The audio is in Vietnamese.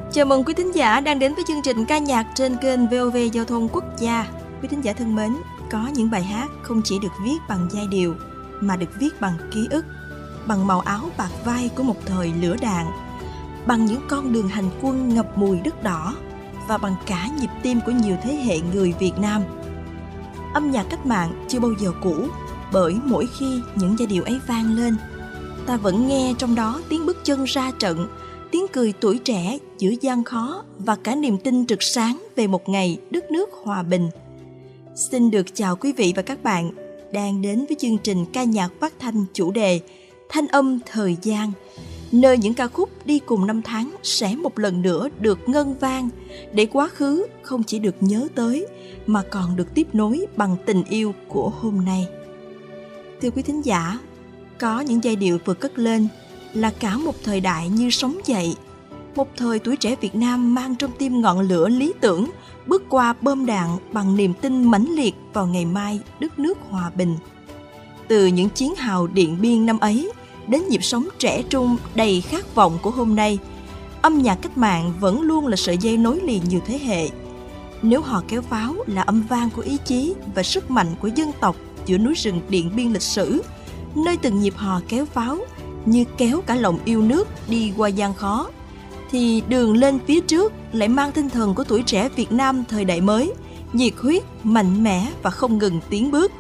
Chào mừng quý thính giả đang đến với chương trình ca nhạc trên kênh VOV Giao thông Quốc gia. Quý thính giả thân mến, có những bài hát không chỉ được viết bằng giai điệu mà được viết bằng ký ức, bằng màu áo bạc vai của một thời lửa đạn, bằng những con đường hành quân ngập mùi đất đỏ và bằng cả nhịp tim của nhiều thế hệ người Việt Nam. Âm nhạc cách mạng chưa bao giờ cũ, bởi mỗi khi những giai điệu ấy vang lên, ta vẫn nghe trong đó tiếng bước chân ra trận, tiếng cười tuổi trẻ giữa gian khó và cả niềm tin rực sáng về một ngày đất nước hòa bình. Xin được chào quý vị và các bạn đang đến với chương trình ca nhạc phát thanh chủ đề Thanh âm thời gian, nơi những ca khúc đi cùng năm tháng sẽ một lần nữa được ngân vang để quá khứ không chỉ được nhớ tới mà còn được tiếp nối bằng tình yêu của hôm nay. Thưa quý thính giả, có những giai điệu vừa cất lên là cả một thời đại như sống dậy, một thời tuổi trẻ Việt Nam mang trong tim ngọn lửa lý tưởng, bước qua bom đạn bằng niềm tin mãnh liệt vào ngày mai đất nước hòa bình. Từ những chiến hào Điện Biên năm ấy đến nhịp sống trẻ trung đầy khát vọng của hôm nay, âm nhạc cách mạng vẫn luôn là sợi dây nối liền nhiều thế hệ. Nếu hò kéo pháo là âm vang của ý chí và sức mạnh của dân tộc giữa núi rừng Điện Biên lịch sử, nơi từng nhịp hò kéo pháo như kéo cả lòng yêu nước đi qua gian khó, thì đường lên phía trước lại mang tinh thần của tuổi trẻ Việt Nam thời đại mới, nhiệt huyết, mạnh mẽ và không ngừng tiến bước.